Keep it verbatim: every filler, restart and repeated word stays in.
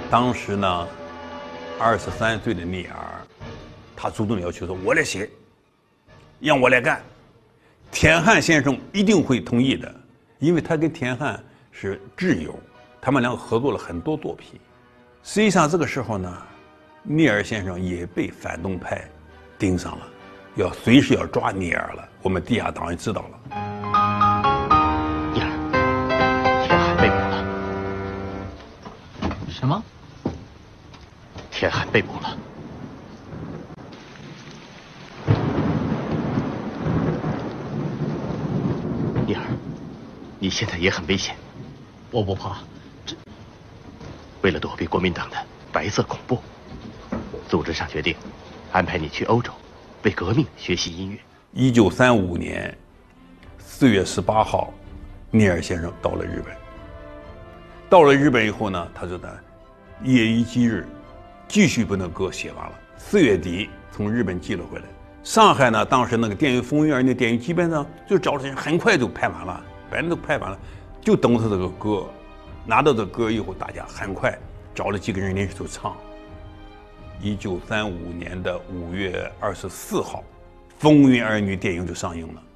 当时呢，二十三岁的聂耳，他主动要求说：“我来写，让我来干。”田汉先生一定会同意的，因为他跟田汉是挚友，他们两个合作了很多作品。实际上这个时候呢，聂耳先生也被反动派盯上了，要随时要抓聂耳了。我们地下党人知道了。 聂耳，田汉被捕了。 什么？ 田汉被捕了。聂耳，你现在也很危险。 我不怕。这为了躲避国民党的白色恐怖，组织上决定安排你去欧洲，为革命学习音乐。 一九三五年四月十八号，聂耳先生到了日本。到了日本以后呢，他就在夜以继日，继续把那歌写完了。四月底从日本寄了回来。上海呢，当时那个电影风云儿那电影基本上就找了人，很快就拍完了，白人都拍完了，就等他这个歌。拿到这歌以后，大家很快找了几个人连续就唱。一九三五年的五月二十四号，《风云儿女》电影就上映了。